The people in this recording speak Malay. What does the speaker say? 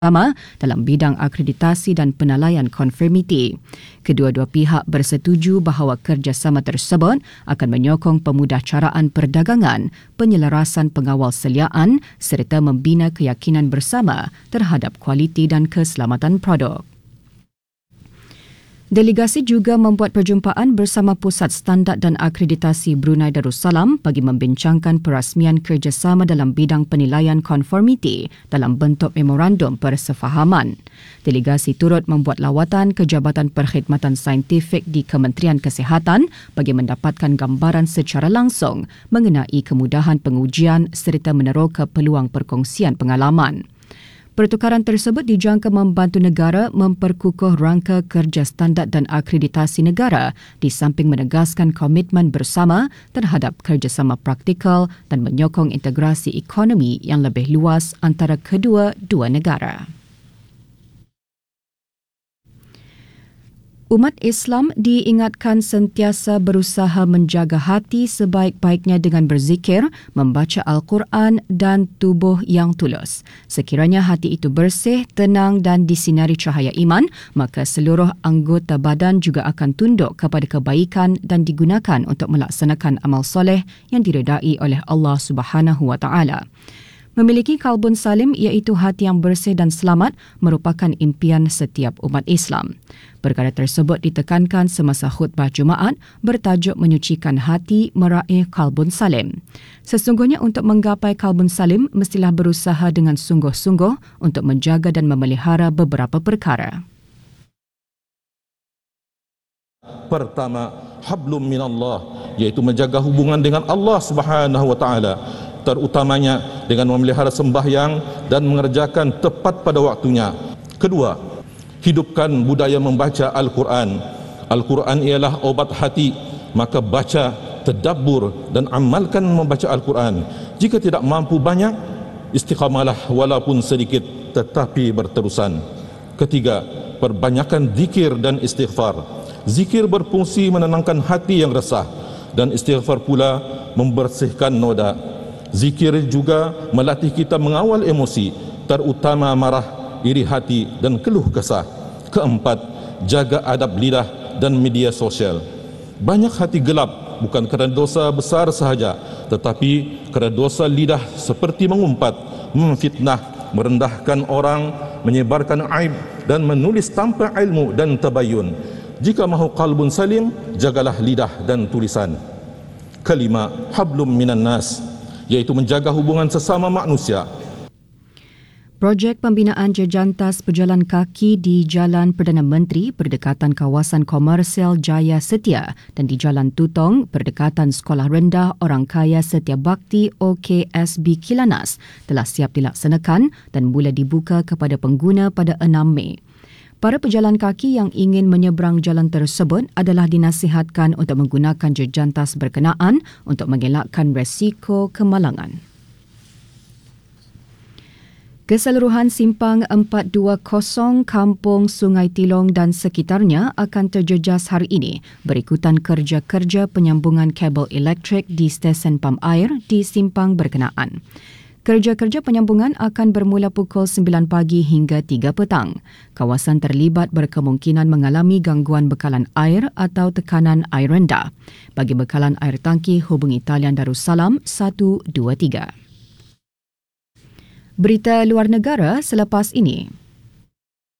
bersama dalam bidang akreditasi dan penilaian konformiti. Kedua-dua pihak bersetuju bahawa kerjasama tersebut akan menyokong pemudahcaraan perdagangan, penyelarasan pengawal seliaan serta membina keyakinan bersama terhadap kualiti dan keselamatan produk. Delegasi juga membuat perjumpaan bersama Pusat Standard dan Akreditasi Brunei Darussalam bagi membincangkan perasmian kerjasama dalam bidang penilaian konformiti dalam bentuk memorandum persefahaman. Delegasi turut membuat lawatan ke Jabatan Perkhidmatan Saintifik di Kementerian Kesihatan bagi mendapatkan gambaran secara langsung mengenai kemudahan pengujian serta meneroka peluang perkongsian pengalaman. Pertukaran tersebut dijangka membantu negara memperkukuh rangka kerja standard dan akreditasi negara di samping menegaskan komitmen bersama terhadap kerjasama praktikal dan menyokong integrasi ekonomi yang lebih luas antara kedua-dua negara. Umat Islam diingatkan sentiasa berusaha menjaga hati sebaik-baiknya dengan berzikir, membaca Al-Quran dan tubuh yang tulus. Sekiranya hati itu bersih, tenang dan disinari cahaya iman, maka seluruh anggota badan juga akan tunduk kepada kebaikan dan digunakan untuk melaksanakan amal soleh yang diredai oleh Allah Subhanahu wa Ta'ala. Memiliki kalbun salim iaitu hati yang bersih dan selamat merupakan impian setiap umat Islam. Perkara tersebut ditekankan semasa khutbah Jumaat bertajuk menyucikan hati meraih kalbun salim. Sesungguhnya untuk menggapai kalbun salim mestilah berusaha dengan sungguh-sungguh untuk menjaga dan memelihara beberapa perkara. Pertama, hablum minallah, iaitu menjaga hubungan dengan Allah Subhanahu wa Ta'ala, terutamanya dengan memelihara sembahyang dan mengerjakan tepat pada waktunya. Kedua, hidupkan budaya membaca Al-Quran. Al-Quran ialah obat hati, maka baca, tadabbur dan amalkan membaca Al-Quran. Jika tidak mampu banyak, istiqamalah walaupun sedikit tetapi berterusan. Ketiga, perbanyakkan zikir dan istighfar. Zikir berfungsi menenangkan hati yang resah dan istighfar pula membersihkan noda. Zikir juga melatih kita mengawal emosi, terutama marah, iri hati dan keluh kesah. Keempat, jaga adab lidah dan media sosial. Banyak hati gelap bukan kerana dosa besar sahaja, tetapi kerana dosa lidah seperti mengumpat, memfitnah, merendahkan orang, menyebarkan aib dan menulis tanpa ilmu dan tabayun. Jika mahu qalbun salim, jagalah lidah dan tulisan. Kelima, hablum minan nas, iaitu menjaga hubungan sesama manusia. Projek pembinaan jejantas pejalan kaki di Jalan Perdana Menteri berdekatan kawasan komersial Jaya Setia dan di Jalan Tutong berdekatan Sekolah Rendah Orang Kaya Setia Bakti OKSB Kilanas telah siap dilaksanakan dan mula dibuka kepada pengguna pada 6 Mei. Para pejalan kaki yang ingin menyeberang jalan tersebut adalah dinasihatkan untuk menggunakan jejantas berkenaan untuk mengelakkan resiko kemalangan. Keseluruhan simpang 420 Kampung Sungai Tilong dan sekitarnya akan terjejas hari ini berikutan kerja-kerja penyambungan kabel elektrik di stesen pam air di simpang berkenaan. Kerja-kerja penyambungan akan bermula pukul 9 pagi hingga 3 petang. Kawasan terlibat berkemungkinan mengalami gangguan bekalan air atau tekanan air rendah. Bagi bekalan air tangki, hubungi talian Darussalam 123. Berita luar negara selepas ini.